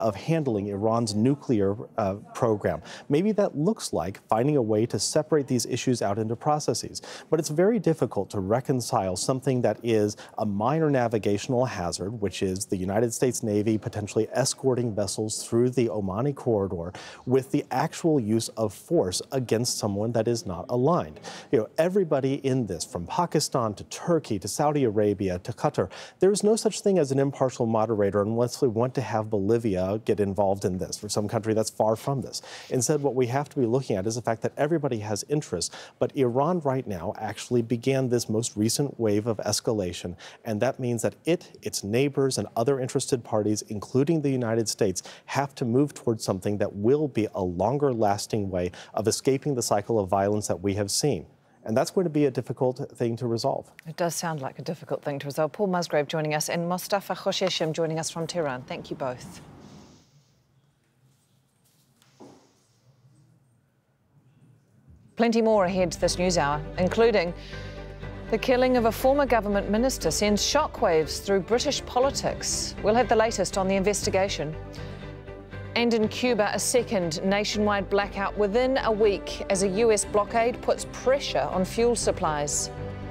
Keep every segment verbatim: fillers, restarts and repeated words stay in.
of handling Iran's nuclear uh, program. Maybe that looks like finding a way to separate these issues out into processes. But it's very difficult to reconcile something that is a minor navigational hazard, which is the United States Navy potentially escorting vessels through the Omani corridor, with the actual use of force against someone that is not aligned. You know, everybody in this, from Pakistan to Turkey to Saudi Arabia to Qatar, there's no such thing as an impartial moderator unless we want to have Bolivia get involved in this, or some country that's far from this. Instead, what we have to be looking at is the fact that everybody has interests, but Iran right now actually began this most recent wave of escalation, and that means that it, its neighbors, and other interested parties, including the United States, have to move towards something that will be a longer-lasting way of escaping the cycle of violence that we have seen. And that's going to be a difficult thing to resolve. It does sound like a difficult thing to resolve. Paul Musgrave joining us, and Mostafa Khosheshem joining us from Tehran. Thank you both. Plenty more ahead this news hour, including the killing of a former government minister sends shockwaves through British politics. We'll have the latest on the investigation. And in Cuba, a second nationwide blackout within a week as a U S blockade puts pressure on fuel supplies.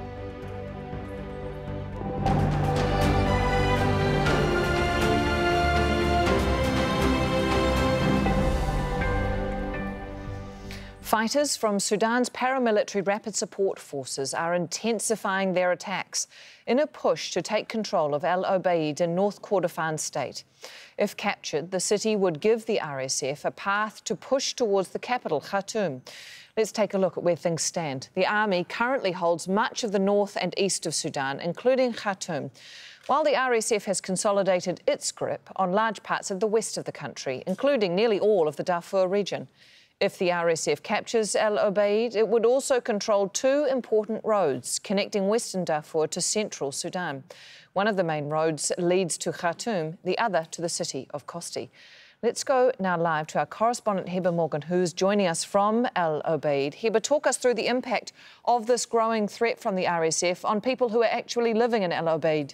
Fighters from Sudan's paramilitary Rapid Support Forces are intensifying their attacks in a push to take control of El Obeid in North Kordofan state. If captured, the city would give the R S F a path to push towards the capital, Khartoum. Let's take a look at where things stand. The army currently holds much of the north and east of Sudan, including Khartoum, while the R S F has consolidated its grip on large parts of the west of the country, including nearly all of the Darfur region. If the R S F captures El Obeid, it would also control two important roads connecting western Darfur to central Sudan. One of the main roads leads to Khartoum, the other to the city of Kosti. Let's go now live to our correspondent Heber Morgan, who's joining us from El Obeid. Heber, talk us through the impact of this growing threat from the R S F on people who are actually living in El Obeid.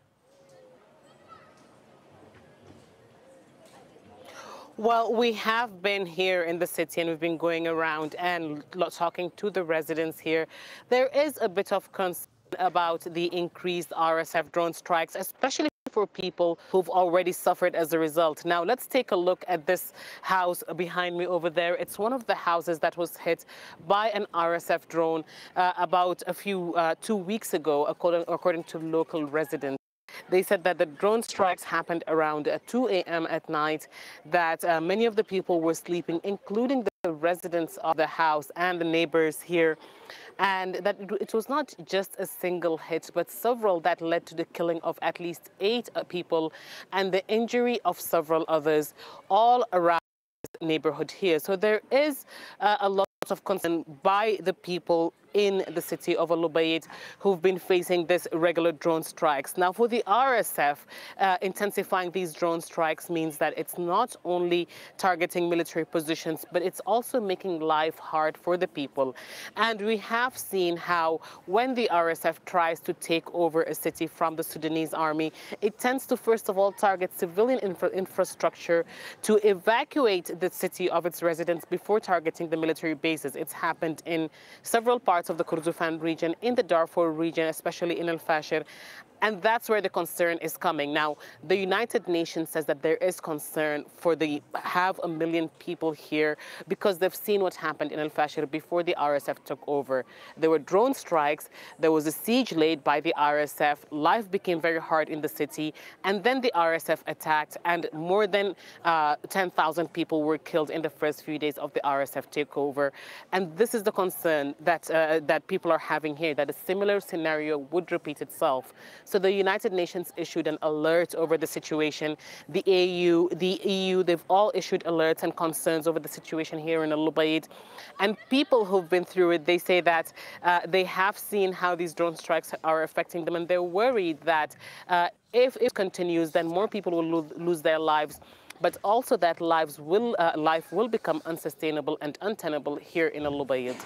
Well, we have been here in the city and we've been going around and talking to the residents here. There is a bit of concern about the increased R S F drone strikes, especially for people who've already suffered as a result. Now, let's take a look at this house behind me over there. It's one of the houses that was hit by an R S F drone uh, about a few, uh, two weeks ago, according, according to local residents. They said that the drone strikes happened around two A M at night, that uh, many of the people were sleeping, including the residents of the house and the neighbors here, and that it was not just a single hit, but several that led to the killing of at least eight people and the injury of several others all around this neighborhood here. So there is uh, a lot of concern by the people in the city of El Obeid who've been facing this regular drone strikes. Now, for the R S F, uh, intensifying these drone strikes means that it's not only targeting military positions, but it's also making life hard for the people. And we have seen how when the R S F tries to take over a city from the Sudanese army, it tends to first of all target civilian infra infrastructure to evacuate the city of its residents before targeting the military bases. It's happened in several parts of the Kordofan region, in the Darfur region, especially in El Fasher. And that's where the concern is coming. Now, the United Nations says that there is concern for the half a million people here because they've seen what happened in El Fasher before the R S F took over. There were drone strikes, there was a siege laid by the R S F, life became very hard in the city, and then the R S F attacked, and more than uh, ten thousand people were killed in the first few days of the R S F takeover. And this is the concern that, uh, that people are having here, that a similar scenario would repeat itself. So the United Nations issued an alert over the situation. The A U, the E U, they've all issued alerts and concerns over the situation here in El Obeid. And people who've been through it, they say that uh, they have seen how these drone strikes are affecting them, and they're worried that uh, if it continues, then more people will lo lose their lives, but also that lives will, uh, life will become unsustainable and untenable here in El Obeid.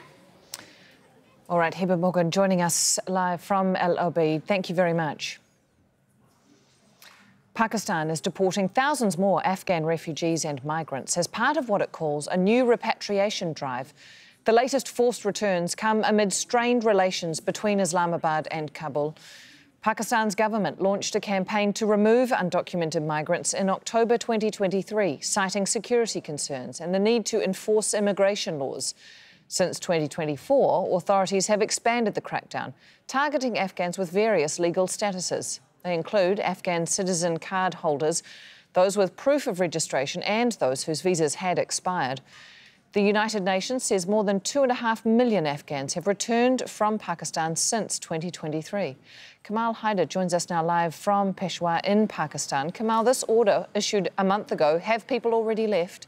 All right, Heber Morgan joining us live from El Obeid. Thank you very much. Pakistan is deporting thousands more Afghan refugees and migrants as part of what it calls a new repatriation drive. The latest forced returns come amid strained relations between Islamabad and Kabul. Pakistan's government launched a campaign to remove undocumented migrants in October twenty twenty-three, citing security concerns and the need to enforce immigration laws. Since twenty twenty-four, authorities have expanded the crackdown, targeting Afghans with various legal statuses. They include Afghan citizen card holders, those with proof of registration and those whose visas had expired. The United Nations says more than two and a half million Afghans have returned from Pakistan since twenty twenty-three. Kamal Haider joins us now live from Peshawar in Pakistan. Kamal, this order issued a month ago, have people already left?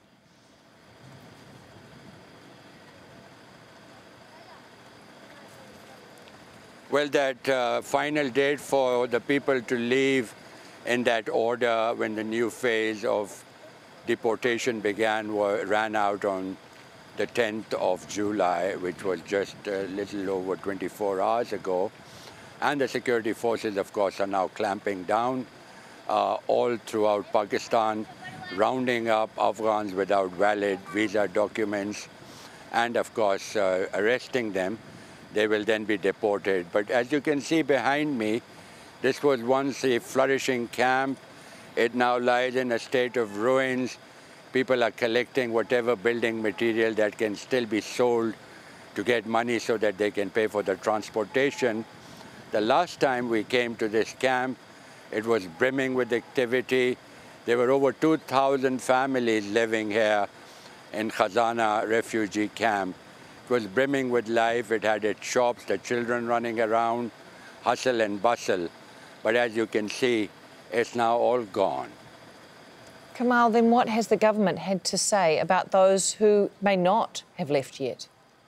Well, that uh, final date for the people to leave in that order when the new phase of deportation began were, ran out on the tenth of July, which was just a little over twenty-four hours ago. And the security forces, of course, are now clamping down uh, all throughout Pakistan, rounding up Afghans without valid visa documents, and, of course, uh, arresting them. They will then be deported. But as you can see behind me, this was once a flourishing camp. It now lies in a state of ruins. People are collecting whatever building material that can still be sold to get money so that they can pay for the transportation. The last time we came to this camp, it was brimming with activity. There were over two thousand families living here in Khazana refugee camp. It was brimming with life. It had its shops, the children running around, hustle and bustle. But as you can see, it's now all gone. Kamal, then what has the government had to say about those who may not have left yet?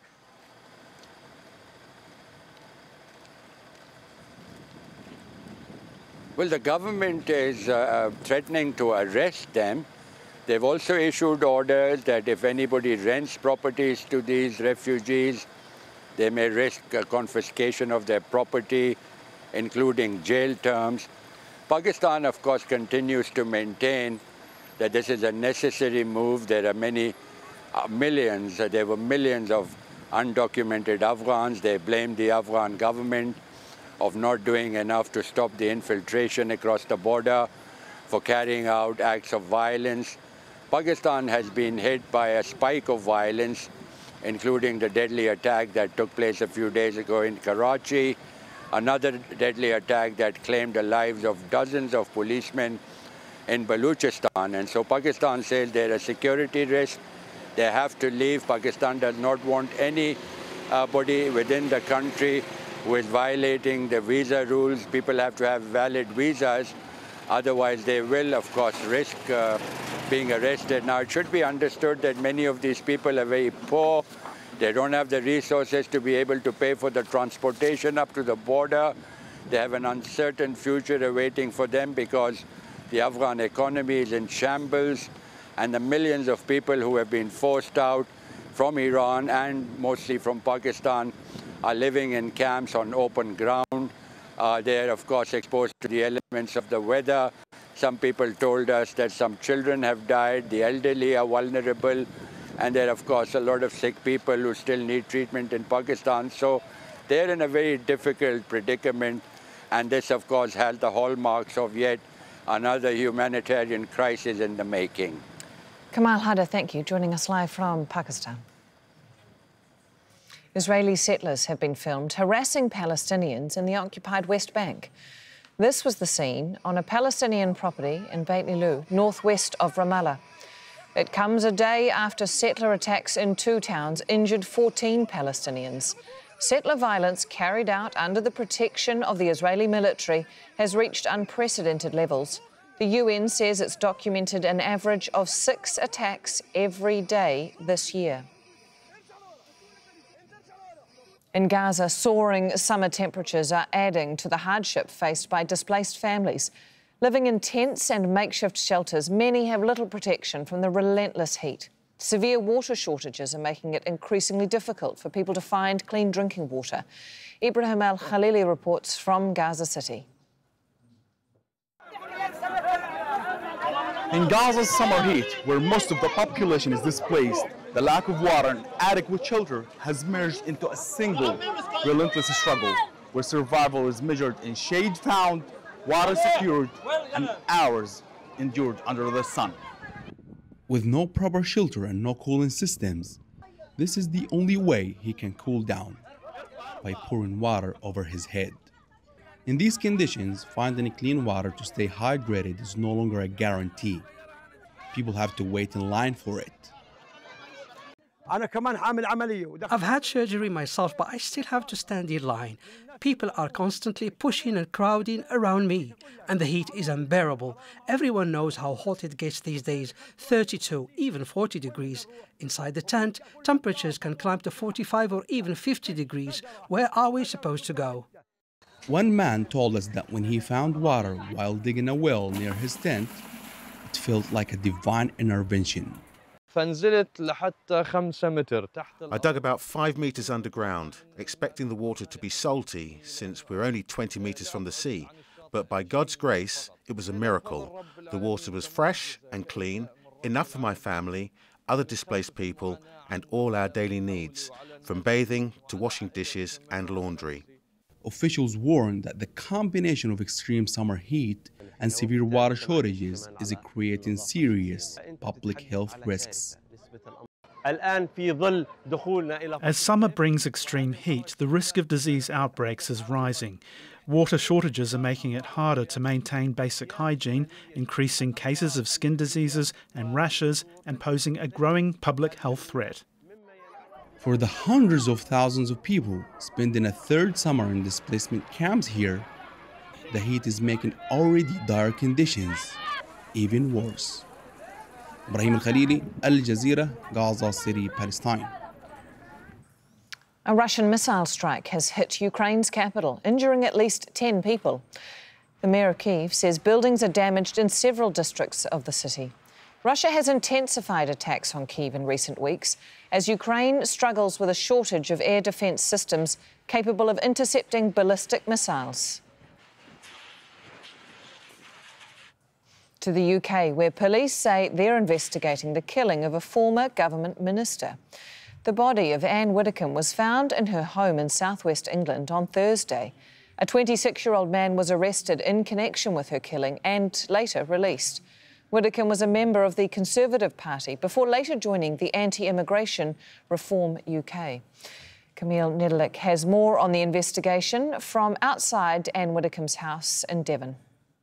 Well, the government is uh, threatening to arrest them. They've also issued orders that if anybody rents properties to these refugees, they may risk a confiscation of their property, including jail terms. Pakistan, of course, continues to maintain that this is a necessary move. There are many uh, millions, uh, there were millions of undocumented Afghans. They blame the Afghan government of not doing enough to stop the infiltration across the border, for carrying out acts of violence. Pakistan has been hit by a spike of violence, including the deadly attack that took place a few days ago in Karachi, another deadly attack that claimed the lives of dozens of policemen in Baluchistan. And so Pakistan says they're a security risk. They have to leave. Pakistan does not want anybody within the country who is violating the visa rules. People have to have valid visas. Otherwise, they will, of course, risk uh, being arrested. Now, it should be understood that many of these people are very poor. They don't have the resources to be able to pay for the transportation up to the border. They have an uncertain future awaiting for them because the Afghan economy is in shambles, and the millions of people who have been forced out from Iran and mostly from Pakistan are living in camps on open ground. Uh, they're, of course, exposed to the elements of the weather. Some people told us that some children have died, the elderly are vulnerable, and there are, of course, a lot of sick people who still need treatment in Pakistan. So they're in a very difficult predicament, and this, of course, has the hallmarks of yet another humanitarian crisis in the making. Kamal Haider, thank you, joining us live from Pakistan. Israeli settlers have been filmed harassing Palestinians in the occupied West Bank. This was the scene on a Palestinian property in Beit Lilu, northwest of Ramallah. It comes a day after settler attacks in two towns injured fourteen Palestinians. Settler violence carried out under the protection of the Israeli military has reached unprecedented levels. The U N says it's documented an average of six attacks every day this year. In Gaza, soaring summer temperatures are adding to the hardship faced by displaced families. Living in tents and makeshift shelters, many have little protection from the relentless heat. Severe water shortages are making it increasingly difficult for people to find clean drinking water. Ibrahim Al Khalili reports from Gaza City. In Gaza's summer heat, where most of the population is displaced, the lack of water and adequate shelter has merged into a single, relentless struggle, where survival is measured in shade found, water secured, and hours endured under the sun. With no proper shelter and no cooling systems, this is the only way he can cool down, by pouring water over his head. In these conditions, finding clean water to stay hydrated is no longer a guarantee. People have to wait in line for it. I've had surgery myself, but I still have to stand in line. People are constantly pushing and crowding around me, and the heat is unbearable. Everyone knows how hot it gets these days, thirty-two, even forty degrees. Inside the tent, temperatures can climb to forty-five or even fifty degrees. Where are we supposed to go? One man told us that when he found water while digging a well near his tent, it felt like a divine intervention. I dug about five meters underground, expecting the water to be salty since we're only twenty meters from the sea. But by God's grace, it was a miracle. The water was fresh and clean, enough for my family, other displaced people, and all our daily needs, from bathing to washing dishes and laundry. Officials warn that the combination of extreme summer heat and severe water shortages is creating serious public health risks. As summer brings extreme heat, the risk of disease outbreaks is rising. Water shortages are making it harder to maintain basic hygiene, increasing cases of skin diseases and rashes, and posing a growing public health threat. For the hundreds of thousands of people spending a third summer in displacement camps here, the heat is making already dire conditions even worse. Ibrahim Al-Khalili, Al Jazeera, Gaza City, Palestine. A Russian missile strike has hit Ukraine's capital, injuring at least ten people. The mayor of Kyiv says buildings are damaged in several districts of the city. Russia has intensified attacks on Kyiv in recent weeks as Ukraine struggles with a shortage of air defence systems capable of intercepting ballistic missiles. To the U K, where police say they're investigating the killing of a former government minister. The body of Anne Widdecombe was found in her home in southwest England on Thursday. A twenty-six-year-old man was arrested in connection with her killing and later released. Widdecombe was a member of the Conservative Party before later joining the Anti-Immigration Reform U K. Camille Nedelik has more on the investigation from outside Anne Widdecombe's house in Devon.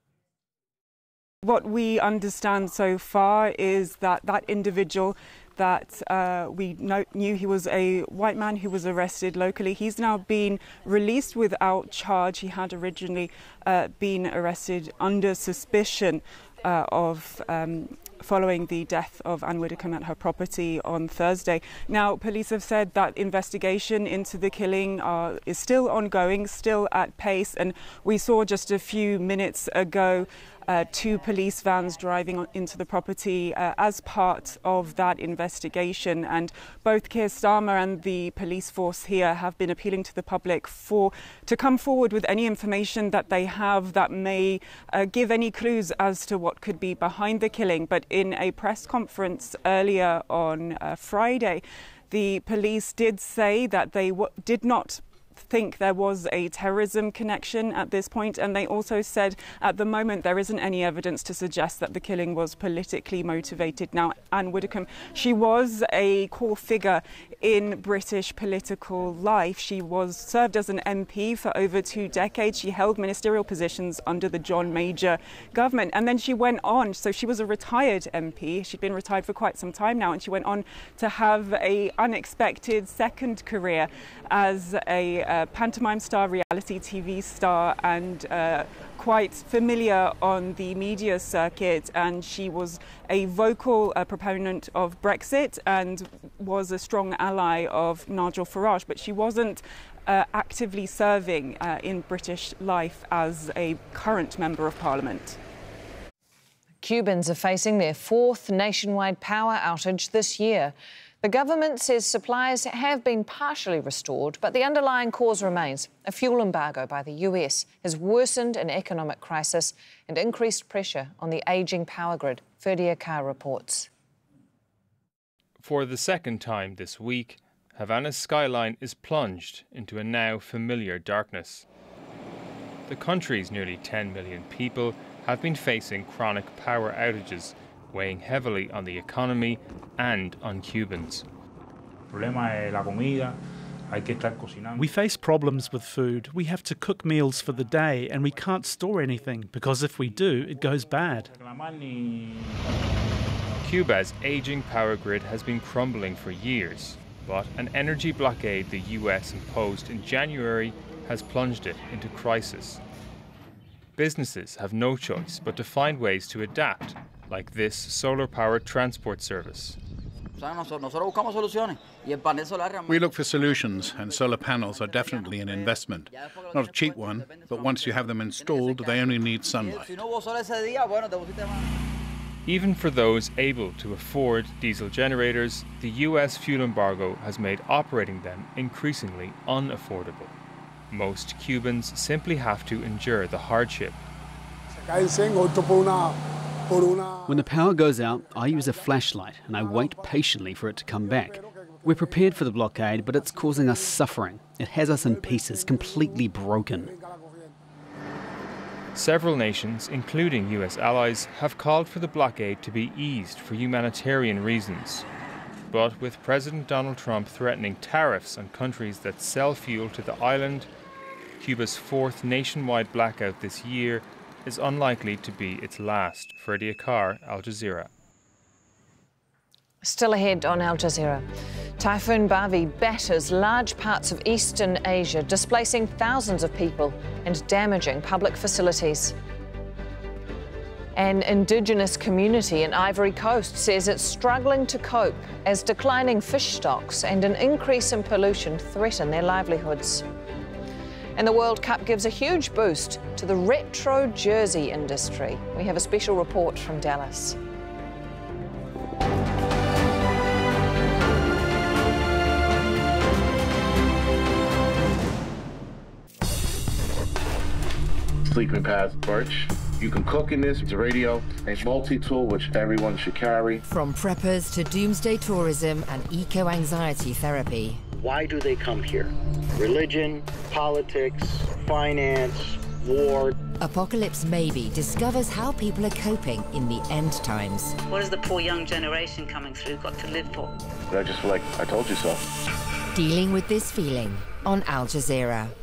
What we understand so far is that that individual that uh, we know, knew he was a white man who was arrested locally. He's now been released without charge. He had originally uh, been arrested under suspicion uh, of um, following the death of Anne Widdecombe at her property on Thursday. Now, police have said that investigation into the killing uh, is still ongoing, still at pace, and we saw just a few minutes ago Uh, two police vans driving on, into the property uh, as part of that investigation. And both Keir Starmer and the police force here have been appealing to the public for to come forward with any information that they have that may uh, give any clues as to what could be behind the killing. But in a press conference earlier on uh, Friday, the police did say that they w- did not think there was a terrorism connection at this point, and they also said at the moment there isn't any evidence to suggest that the killing was politically motivated. Now, Anne Widdecombe, she was a core figure in British political life. She was served as an M P for over two decades. She held ministerial positions under the John Major government, and then she went on. So she was a retired M P. She'd been retired for quite some time now, and she went on to have a unexpected second career as a uh, pantomime star, reality T V star, and uh, quite familiar on the media circuit. And she was a vocal uh, proponent of Brexit and was a strong ally of Nigel Farage, but she wasn't uh, actively serving uh, in British life as a current member of Parliament. Cubans are facing their fourth nationwide power outage this year. The government says supplies have been partially restored, but the underlying cause remains. A fuel embargo by the U S has worsened an economic crisis and increased pressure on the ageing power grid. Ferdy Akar reports. For the second time this week, Havana's skyline is plunged into a now familiar darkness. The country's nearly ten million people have been facing chronic power outages, weighing heavily on the economy and on Cubans. We face problems with food. We have to cook meals for the day and we can't store anything because if we do, it goes bad. Cuba's aging power grid has been crumbling for years, but an energy blockade the U S imposed in January has plunged it into crisis. Businesses have no choice but to find ways to adapt, like this solar-powered transport service. We look for solutions, and solar panels are definitely an investment. Not a cheap one, but once you have them installed, they only need sunlight. Even for those able to afford diesel generators, the U S fuel embargo has made operating them increasingly unaffordable. Most Cubans simply have to endure the hardship. When the power goes out, I use a flashlight and I wait patiently for it to come back. We're prepared for the blockade, but it's causing us suffering. It has us in pieces, completely broken. Several nations, including U S allies, have called for the blockade to be eased for humanitarian reasons. But with President Donald Trump threatening tariffs on countries that sell fuel to the island, Cuba's fourth nationwide blackout this year is unlikely to be its last. Ferdy Akar, Al Jazeera. Still ahead on Al Jazeera. Typhoon Bavi batters large parts of eastern Asia, displacing thousands of people and damaging public facilities. An indigenous community in Ivory Coast says it's struggling to cope as declining fish stocks and an increase in pollution threaten their livelihoods. And the World Cup gives a huge boost to the retro jersey industry. We have a special report from Dallas. Sleeping Pads Birch. You can cook in this. It's a radio, a multi-tool which everyone should carry. From preppers to doomsday tourism and eco-anxiety therapy. Why do they come here? Religion, politics, finance, war. Apocalypse Maybe discovers how people are coping in the end times. What has the poor young generation coming through got to live for? I just feel like I told you so. Dealing with this feeling on Al Jazeera.